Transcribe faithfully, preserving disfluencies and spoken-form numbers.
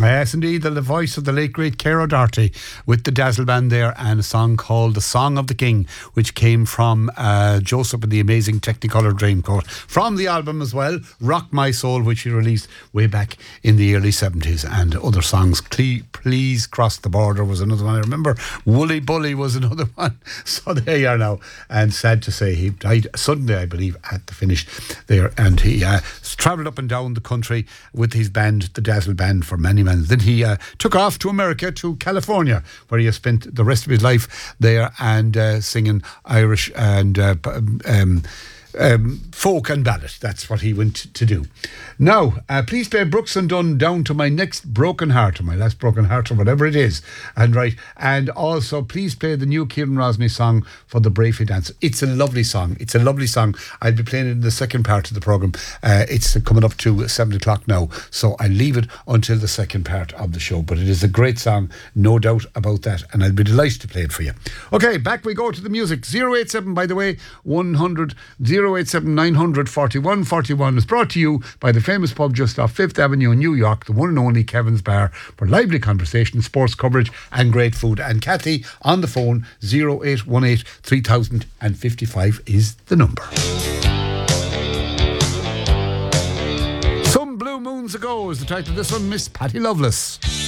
Yes, indeed, the, the voice of the late great Cara Doherty with the Dazzle Band there, and a song called The Song of the King, which came from uh, Joseph and the Amazing Technicolor Dreamcoat. From the album as well, Rock My Soul, which he released way back in the early seventies, and other songs. Cle- Please Cross the Border was another one I remember. Woolly Bully was another one. So there you are now. And sad to say, he died Sunday, I believe, at the finish there. And he uh, travelled up and down the country with his band, the Dazzle Band, for many months. Then he uh, took off to America, to California, where he has spent the rest of his life there and uh, singing Irish and uh, um, um, folk and ballad. That's what he went to do. Now, uh, please play Brooks and Dunn, Down to My Next Broken Heart, or My Last Broken Heart, or whatever it is. And right, and also please play the new Kieran Rosny song for the Bravely Dance. It's a lovely song. It's a lovely song. I'll be playing it in the second part of the programme. Uh, it's coming up to seven o'clock now, so I leave it until the second part of the show. But it is a great song, no doubt about that, and I'll be delighted to play it for you. Okay, back we go to the music. zero eight seven, by the way, one hundred, zero eight seven nine hundred forty-one forty-one is brought to you by the famous pub just off Fifth Avenue in New York, the one and only Kevin's Bar, for lively conversation, sports coverage and great food. And Kathy on the phone, zero eight one eight three thousand fifty-five is the number. Some Blue Moons Ago is the title of this one, Miss Patty Loveless.